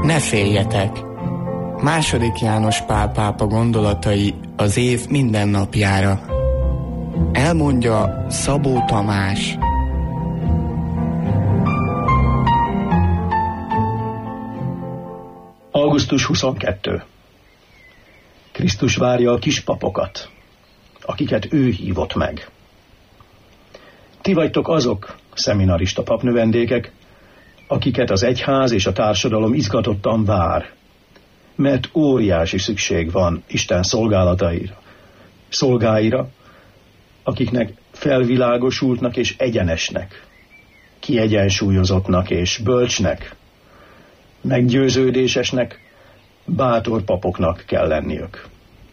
Ne féljetek! II. János Pál pápa gondolatai az év minden napjára. Elmondja Szabó Tamás. Augusztus 22. Krisztus várja a kispapokat, akiket ő hívott meg. Ti vagytok azok, szeminarista papnövendékek, akiket az egyház és a társadalom izgatottan vár, mert óriási szükség van Isten szolgáira, akiknek felvilágosultnak és egyenesnek, kiegyensúlyozottnak és bölcsnek, meggyőződésesnek, bátor papoknak kell lenniük.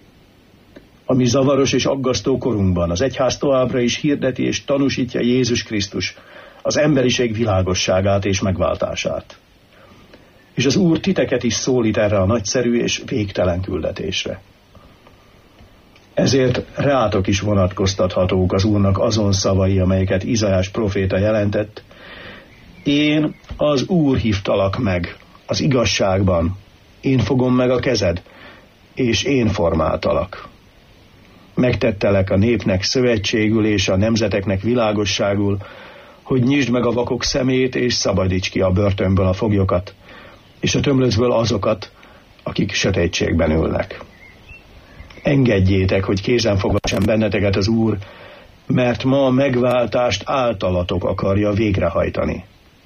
A mi zavaros és aggasztó korunkban az egyház továbbra is hirdeti és tanúsítja Jézus Krisztus az emberiség világosságát és megváltását. És az Úr titeket is szólít erre a nagyszerű és végtelen küldetésre. Ezért rátok is vonatkoztathatók az Úrnak azon szavai, amelyeket Izaiás próféta jelentett. Én, az Úr hívtalak meg az igazságban, én fogom meg a kezed, és én formáltalak. Megtettelek a népnek szövetségül és a nemzeteknek világosságul, hogy nyisd meg a vakok szemét, és szabadíts ki a börtönből a foglyokat, és a tömlöcből azokat, akik sötétségben ülnek. Engedjétek, hogy kézenfogva sem benneteket az Úr, mert ma a megváltást általatok akarja végrehajtani.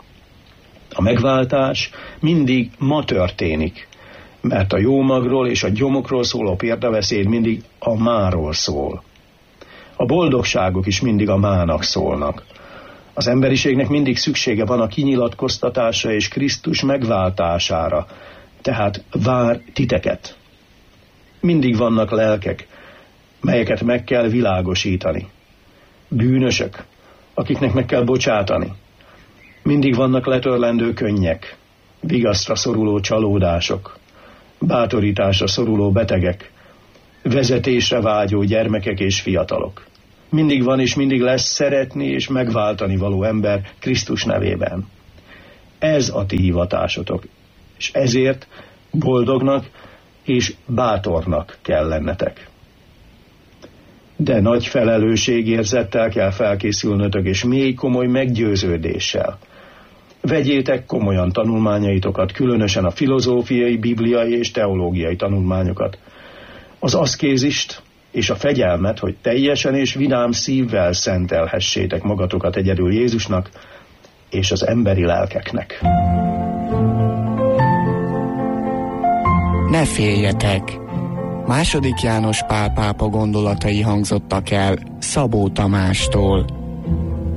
A megváltás mindig ma történik, mert a jómagról és a gyomokról szóló példabeszéd mindig a máról szól. A boldogságok is mindig a mának szólnak. Az emberiségnek mindig szüksége van a kinyilatkoztatásra és Krisztus megváltására, tehát vár titeket. Mindig vannak lelkek, melyeket meg kell világosítani. Bűnösök, akiknek meg kell bocsátani. Mindig vannak letörlendő könnyek, vigasztra szoruló csalódások, bátorításra szoruló betegek, vezetésre vágyó gyermekek és fiatalok. Mindig van és mindig lesz szeretni és megváltani való ember Krisztus nevében. Ez a ti hivatásotok, és ezért boldognak és bátornak kell lennetek. De nagy felelősségérzettel kell felkészülnötök, és mély komoly meggyőződéssel. Vegyétek komolyan tanulmányaitokat, különösen a filozófiai, bibliai és teológiai tanulmányokat, az aszkézist és a fegyelmet, hogy teljesen és vidám szívvel szentelhessétek magatokat egyedül Jézusnak és az emberi lelkeknek. Ne féljetek! II. János Pál pápa gondolatai hangzottak el Szabó Tamástól.